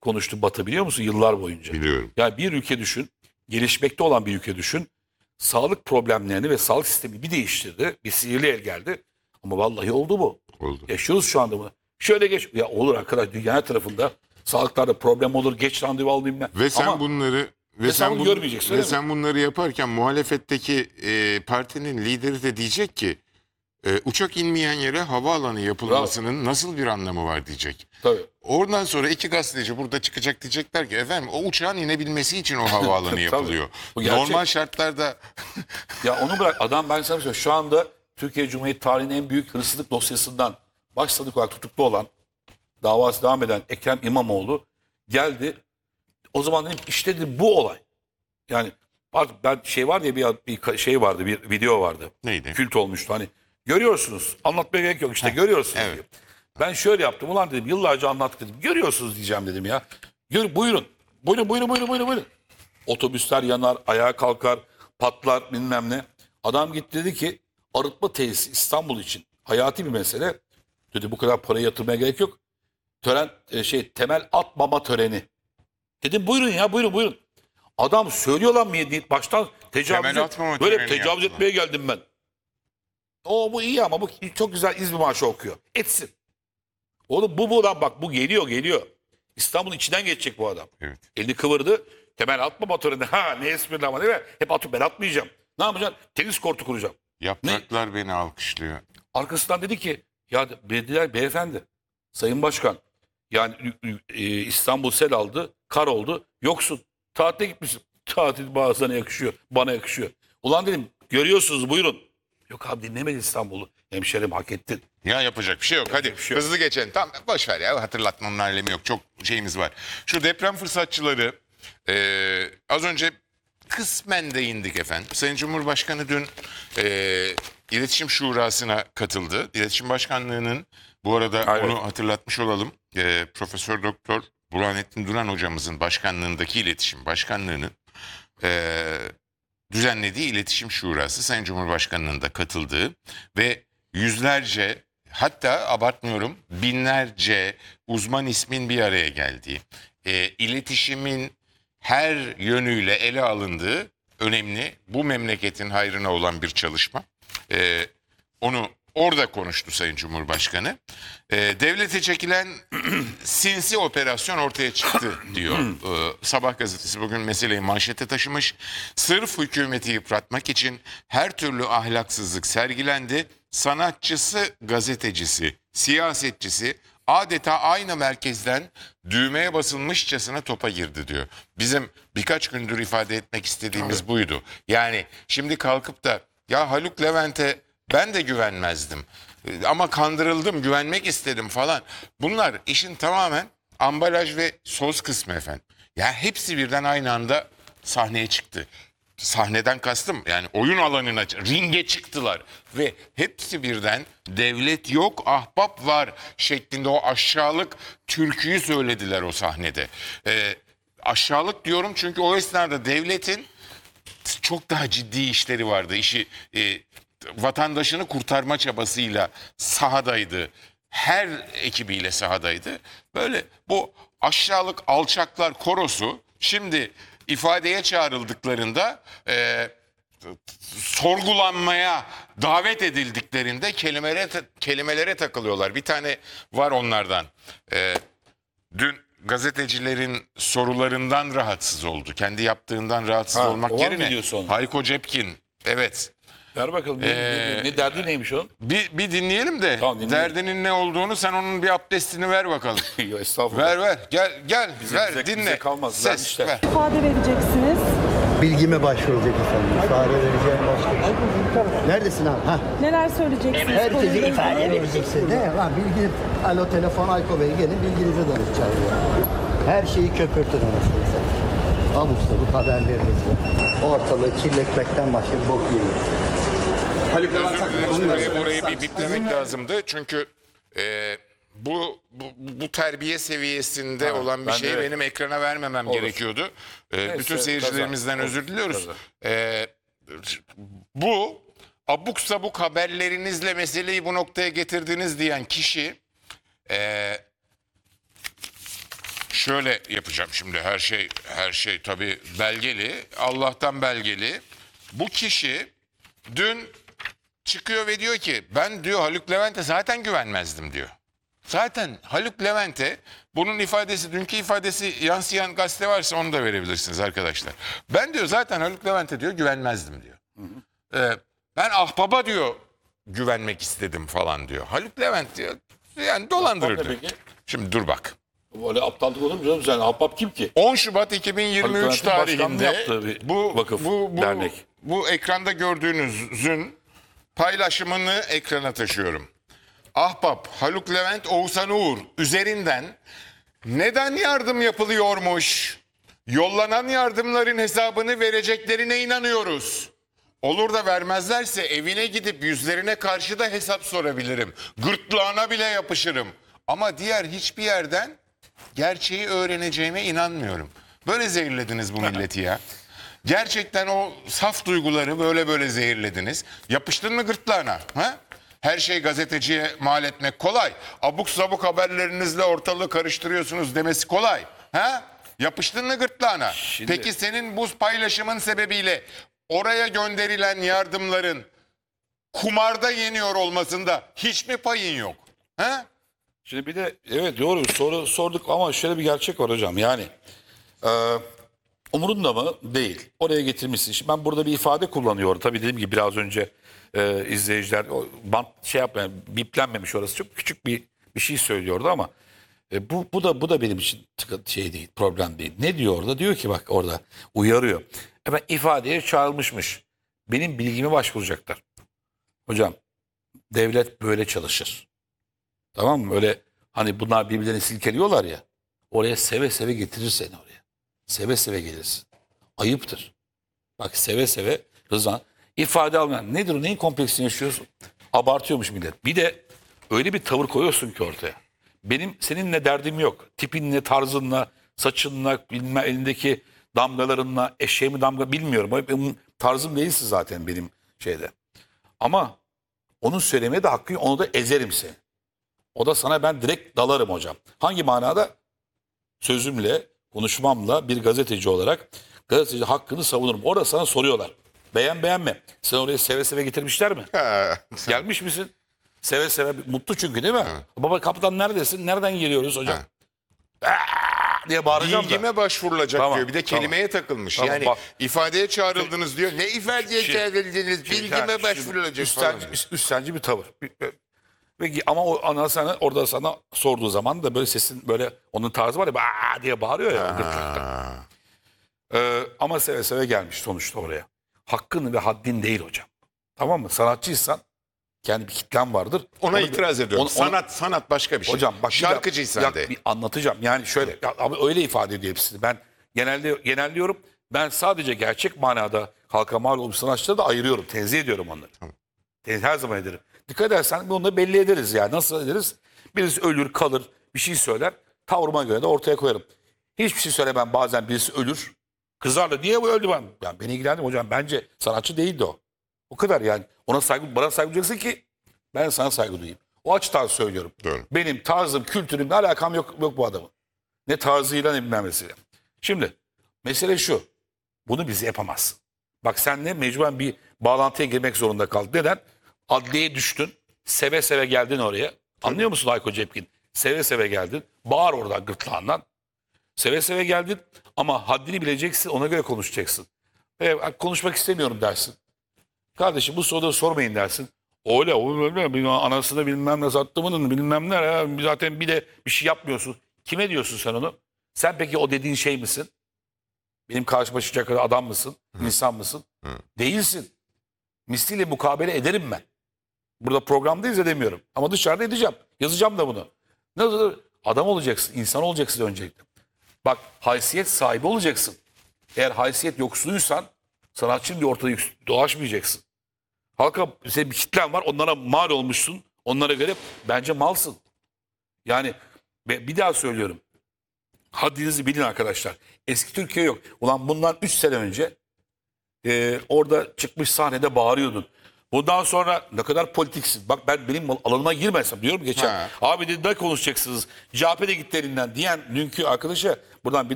konuştu Batı, biliyor musun, yıllar boyunca? Biliyorum. Yani bir ülke düşün, gelişmekte olan bir ülke düşün. Sağlık problemlerini ve sağlık sistemi bir değiştirdi. Bir sihirli el geldi. Ama vallahi oldu bu. Oldu. Yaşıyoruz şu anda bunu. Şöyle geç. Ya olur arkadaş, dünya her tarafında sağlıklarda problem olur. Geç randevu alayım ben. Ve sen Ama bunları bunu görmeyeceksin, ve öyle mi? sen bunları yaparken muhalefetteki partinin lideri de diyecek ki uçak inmeyen yere havaalanı yapılmasının nasıl bir anlamı var diyecek. Tabii. Oradan sonra iki gazeteci burada çıkacak, diyecekler ki efendim o uçağın inebilmesi için o havaalanı Tabii. yapılıyor. Bu gerçek. Normal şartlarda Ya onu bırak, adam, ben sana söyleyeyim, şu anda Türkiye Cumhuriyeti tarihinin en büyük hırsızlık dosyasından başsanık olarak tutuklu olan, davası devam eden Ekrem İmamoğlu geldi. O zaman dedim işte dedim, bu olay. Yani ben şey var ya, bir şey vardı, bir video vardı. Neydi? Kült olmuştu hani. Görüyorsunuz. Anlatmaya gerek yok işte, görüyorsunuz evet. diyor. Ben şöyle yaptım. Ulan dedim, yıllarca anlattık dedim. Görüyorsunuz diyeceğim dedim ya. Buyurun. Buyurun. Otobüsler yanar, ayağa kalkar, patlar, bilmem ne. Adam gitti dedi ki arıtma tesisi İstanbul için hayati bir mesele. Dedi bu kadar parayı yatırmaya gerek yok. Tören temel atmama töreni. Dedim buyurun ya, buyurun. Adam söylüyor lan mı? Baştan Temel atmama böyle töreni tecavüz yaptılar. etmeye geldim ben. Bu iyi ama bu çok güzel İzmir Marşı okuyor. Etsin. Oğlum bu lan, bak bu geliyor. İstanbul'un içinden geçecek bu adam. Evet. Elini kıvırdı. Temel atma töreni. Ha ne esprili ama değil mi? Hep atıp ben atmayacağım. Ne yapacaksın? Tenis kortu kuracağım. Yapraklar beni alkışlıyor. Arkasından dedi ki ya dediler, beyefendi, sayın başkan, yani İstanbul sel aldı, kar oldu, yoksun. Tatile gitmişsin. Tatil bazılarına yakışıyor, bana yakışıyor. Ulan dedim, görüyorsunuz buyurun. Yok abi, dinlemedi İstanbul'u. Hemşerim, hak ettin. Ya yapacak bir şey yok. Hadi bir şey yok. hızlı geçelim. Tamam, boş ver ya, hatırlatmanın alemi yok. Çok şeyimiz var. Şu deprem fırsatçıları az önce kısmen değindik efendim. Sayın Cumhurbaşkanı dün İletişim Şurası'na katıldı. İletişim Başkanlığı'nın, bu arada Aynen. onu hatırlatmış olalım. Profesör Doktor Burhanettin Duran hocamızın başkanlığındaki İletişim Başkanlığı'nın düzenlediği İletişim Şurası, Sayın Cumhurbaşkanı'nın da katıldığı ve yüzlerce, hatta abartmıyorum, binlerce uzman ismin bir araya geldiği, iletişimin her yönüyle ele alındığı önemli, bu memleketin hayrına olan bir çalışma. Onu orada konuştu Sayın Cumhurbaşkanı. Devlete çekilen sinsi operasyon ortaya çıktı diyor. Sabah gazetesi bugün meseleyi manşete taşımış. Sırf hükümeti yıpratmak için her türlü ahlaksızlık sergilendi. Sanatçısı, gazetecisi, siyasetçisi adeta aynı merkezden düğmeye basılmışçasına topa girdi diyor. Bizim birkaç gündür ifade etmek istediğimiz buydu. Yani şimdi kalkıp da ya Haluk Levent'e ben de güvenmezdim ama kandırıldım, güvenmek istedim falan. Bunlar işin tamamen ambalaj ve söz kısmı efendim. Ya hepsi birden aynı anda sahneye çıktı. Sahneden kastım yani oyun alanına, ringe çıktılar ve hepsi birden devlet yok, ahbap var şeklinde o aşağılık türküyü söylediler o sahnede. Aşağılık diyorum çünkü o esnada devletin çok daha ciddi işleri vardı. İşi vatandaşını kurtarma çabasıyla sahadaydı. Her ekibiyle sahadaydı. Böyle bu aşağılık alçaklar korosu şimdi ifadeye çağrıldıklarında, sorgulanmaya davet edildiklerinde kelimelere takılıyorlar. Bir tane var onlardan. Dün gazetecilerin sorularından rahatsız oldu. Kendi yaptığından rahatsız olmak o var mı yerine videosu onun? Hayko Cepkin, evet. Ver bakalım ne derdi neymiş onun? Bir dinleyelim de Tamam, dinleyelim. derdinin ne olduğunu, sen onun bir abdestini ver bakalım. Yok estağfurullah. ver gel ver bize dinle. kalmaz, Ses vermişler. ver. İfade vereceksiniz. Bilgime başvuracak efendim. İfade vereceğim başka. Neredesin abi? Ha. Neler söyleyeceksiniz? Herkese konuyla ifade ilgili? vereceksin. Ne var? Bilgi, alo telefon Ayko Bey gelin bilginize danışacağım. Her şeyi köpürtün anasını satayım. Abuk sabuk haberlerinizle. Ortalığı kirletmekten başka bir bok yiyor. Özür dilerim, orayı bir biplemek lazımdı. Çünkü bu terbiye seviyesinde olan bir ben de şeyi evet. benim ekrana vermemem gerekiyordu. Bütün seyircilerimizden kazan. özür diliyoruz. Kazan. Bu abuk sabuk haberlerinizle meseleyi bu noktaya getirdiniz diyen kişi Şöyle yapacağım şimdi, her şey tabii belgeli. Allah'tan belgeli. Bu kişi dün çıkıyor ve diyor ki ben diyor Haluk Levent'e zaten güvenmezdim diyor. Zaten Haluk Levent'e bunun ifadesi, dünkü ifadesi yansıyan gazete varsa onu da verebilirsiniz arkadaşlar. Ben diyor zaten Haluk Levent'e diyor güvenmezdim diyor. Ben Ahbap'a diyor güvenmek istedim falan diyor. Haluk Levent diyor yani dolandırır diyor. Peki. Şimdi dur bak. Böyle aptallık olur mu canım? Sen ahbap kim ki? 10 Şubat 2023 Haluk Levent'in başkanlığı tarihinde yaptığı bir vakıf, dernek. bu ekranda gördüğünüzün paylaşımını ekrana taşıyorum. Ahbap, Haluk Levent, Oğuzhan Uğur üzerinden neden yardım yapılıyormuş? Yollanan yardımların hesabını vereceklerine inanıyoruz. Olur da vermezlerse evine gidip yüzlerine karşı da hesap sorabilirim. Gırtlağına bile yapışırım. Ama diğer hiçbir yerden gerçeği öğreneceğime inanmıyorum. Böyle zehirlediniz bu milleti ya. Gerçekten o saf duyguları böyle zehirlediniz. Yapıştın mı gırtlağına? Ha? Her şey gazeteciye mal etmek kolay. Abuk sabuk haberlerinizle ortalığı karıştırıyorsunuz demesi kolay. Ha? Yapıştın mı gırtlağına? Şimdi- Peki senin bu paylaşımın sebebiyle oraya gönderilen yardımların kumarda yeniyor olmasında hiç mi payın yok? Ha? Şimdi bir de evet doğru soru sorduk ama şöyle bir gerçek var hocam. Yani umurunda mı? Değil. Oraya getirmişsin. Şimdi ben burada bir ifade kullanıyorum. Tabii dediğim gibi biraz önce izleyiciler o bant şey yapmayan biplenmemiş orası. Çok küçük bir şey söylüyordu ama bu da benim için şey değil, problem değil. Ne diyor orada? Diyor ki bak orada uyarıyor. Ben ifadeye çağrılmışmış. Benim bilgime başvuracaklar. Hocam devlet böyle çalışır. Tamam mı? Öyle hani bunlar birbirlerini silkeliyorlar ya. Oraya seve seve getirir seni oraya. Seve seve gelirsin. Ayıptır. Bak seve seve Rıza ifade almayan nedir o? Neyin kompleksini yaşıyorsun? Abartıyormuş millet. Bir de öyle bir tavır koyuyorsun ki ortaya. Benim seninle derdim yok. Tipinle, tarzınla, saçınla, bilmem elindeki damgalarınla, eşeğimi damga bilmiyorum. Benim tarzım değilsin zaten benim şeyde. Ama onun söylemeye de hakkı yok. Onu da ezerim seni. O da sana ben direkt dalarım hocam. Hangi manada? Sözümle, konuşmamla bir gazeteci olarak gazeteci hakkını savunurum. Orada sana soruyorlar. Beğenme. Sen oraya seve seve getirmişler mi? Gelmiş misin? Seve seve mutlu çünkü değil mi? Baba kaptan neredesin? Nereden geliyoruz hocam? Diye bağıracağım da. Bilgime başvurulacak Tamam, diyor. Bir de kelimeye takılmış. Tamam, Yani bak. ifadeye çağrıldınız diyor. Ne ifadeye çağrıldınız? Bilgime başvurulacak falan. Üstlenci bir tavır. Ama orada sana sorduğu zaman da böyle sesin böyle onun tarzı var ya "Aa!" diye bağırıyor ya. Ama seve seve gelmiş sonuçta oraya. Hakkın ve haddin değil hocam. Tamam mı? Sanatçıysan kendi bir kitlen vardır. Ona Onu- itiraz ediyorum. Sanat başka bir şey. Hocam bak şarkıcıysan de. bir anlatacağım. Yani şöyle abi öyle ifade ediyor hepsini. Ben genelliyorum. Ben sadece gerçek manada halka mal olmuş sanatçıları da ayırıyorum. Tenzih ediyorum onları. Her zaman ederim. Dikkat edersen bunu da belli ederiz yani. Nasıl ederiz? Birisi ölür kalır bir şey söyler. Tavrıma göre de ortaya koyarım. Hiçbir şey söylemem bazen birisi ölür. Kızar da niye bu öldü ben? Yani beni ilgilendirmiyor hocam. Bence sanatçı değildi o. O kadar yani. Bana saygı duyacaksın ki ben sana saygı duyayım. O açıdan söylüyorum. Doğru. Benim tarzım, kültürümle alakam yok bu adamın. Ne tarzıyla ne bilmem nesiyle. Şimdi mesele şu. Bunu bize yapamazsın. Bak senle mecburen bir bağlantıya girmek zorunda kaldın. Neden? Adliyeye düştün. Seve seve geldin oraya. Anlıyor musun Hayko Cepkin? Seve seve geldin. Bağır oradan gırtlağından. Seve seve geldin ama haddini bileceksin. Ona göre konuşacaksın. Konuşmak istemiyorum dersin. Kardeşim bu soruları sormayın dersin. Öyle anasını bilmem ne sattımının bilmem ne ya. Zaten bir de bir şey yapmıyorsun. Kime diyorsun sen onu? Sen peki o dediğin şey misin? Benim karşıma çıkacak kadar adam mısın? İnsan mısın? Değilsin. Misliyle mukabele ederim ben. Burada programdayız edemiyorum. Ama dışarıda edeceğim. Yazacağım da bunu. Nasıl? Adam olacaksın. İnsan olacaksın öncelikle. Bak haysiyet sahibi olacaksın. Eğer haysiyet yoksunuysan sanatçının bir ortada dolaşmayacaksın. Halka senin bir kitlen var. Onlara mal olmuşsun. Onlara göre bence malsın. Yani bir daha söylüyorum. Haddinizi bilin arkadaşlar. Eski Türkiye yok. Ulan bundan 3 sene önce orada çıkmış sahnede bağırıyordun. Bundan sonra ne kadar politiksin. Bak ben benim alanıma girmezsem diyorum geçen. Ha. Abi dedi ne konuşacaksınız? CHP de gitti elinden diyen dünkü arkadaşa buradan bir